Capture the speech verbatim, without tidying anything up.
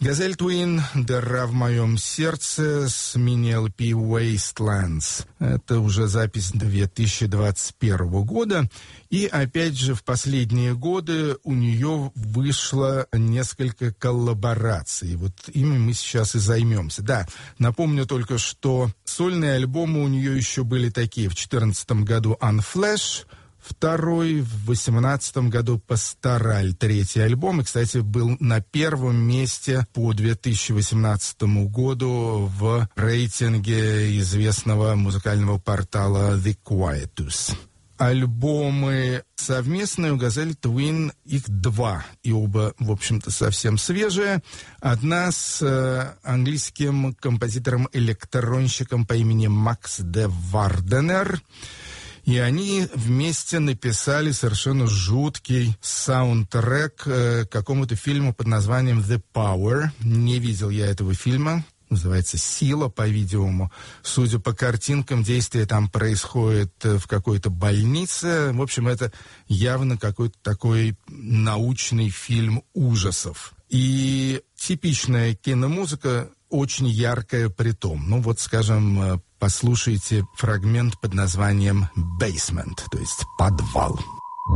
Газель Twin, «Дыра в моем сердце» с мини-эл пи Wastelands. Это уже запись две тысячи двадцать первого года. И опять же в последние годы у нее вышло несколько коллабораций. Вот ими мы сейчас и займемся. Да, напомню только, что сольные альбомы у нее еще были такие. В две тысячи четырнадцатом году «Unflash», второй, в восемнадцатом году «Пастораль», третий альбом. И, кстати, был на первом месте по две тысячи восемнадцатому году в рейтинге известного музыкального портала The Quietus. Альбомы совместные у Газель Twin, их два, и оба, в общем-то, совсем свежие. Одна с э, английским композитором-электронщиком по имени Макс де Варденер. И они вместе написали совершенно жуткий саундтрек э, к какому-то фильму под названием «The Power». Не видел я этого фильма. Называется «Сила», по-видимому. Судя по картинкам, действие там происходит в какой-то больнице. В общем, это явно какой-то такой научный фильм ужасов. И типичная киномузыка, очень яркая притом. Ну вот, скажем, послушайте фрагмент под названием «Basement», то есть «Подвал».